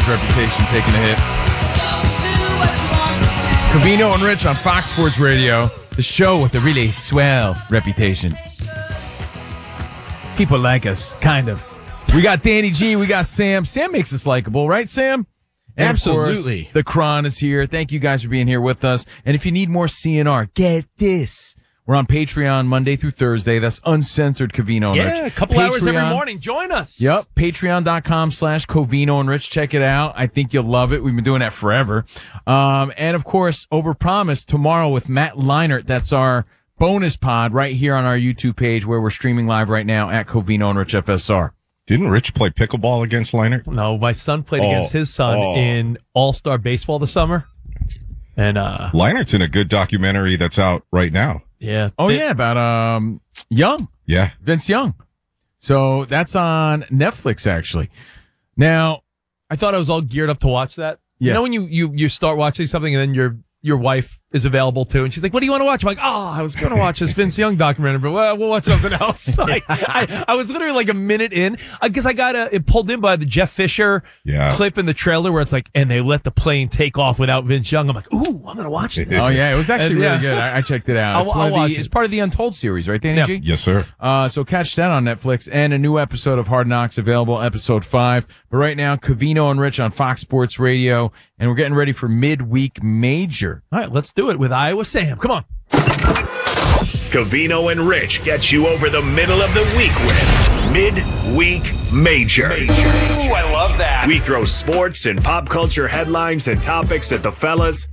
Bears' reputation taking a hit. Covino and Rich on Fox Sports Radio, the show with a really swell reputation. People like us, kind of. We got Danny G, we got Sam. Sam makes us likable, right, Sam? And absolutely. Of course, the Kron is here. Thank you guys for being here with us. And if you need more CNR, get this. We're on Patreon Monday through Thursday. That's uncensored Covino and Rich. Yeah, a couple hours every morning. Join us. Yep. Patreon.com/Covino and Rich. Check it out. I think you'll love it. We've been doing that forever. And of course, Overpromise tomorrow with Matt Leinart. That's our bonus pod right here on our YouTube page where we're streaming live right now at Covino and Rich FSR. Didn't Rich play pickleball against Leinart? No, my son played against his son in All-Star Baseball this summer. And Leinart's in a good documentary that's out right now. Yeah. About Young. Yeah. Vince Young. So that's on Netflix, actually. Now, I thought I was all geared up to watch that. Yeah. You know when you start watching something and then your wife is available too, and she's like, "What do you want to watch?" I'm like, "Oh, I was going to watch this Vince Young documentary, but we'll watch something else." I was literally like a minute in because I got it pulled in by the Jeff Fisher clip in the trailer where it's like, and they let the plane take off without Vince Young. I'm like, "Ooh, I'm going to watch this." Oh yeah, it was actually really good. I checked it out. It's part of the Untold series, right, Danny G? Yes, sir. So catch that on Netflix and a new episode of Hard Knocks available, episode 5. But right now, Covino and Rich on Fox Sports Radio, and we're getting ready for midweek major. All right, let's do it with Iowa Sam. Come on. Covino and Rich gets you over the middle of the week with Midweek Major. Ooh, I love that. We throw sports and pop culture headlines and topics at the fellas,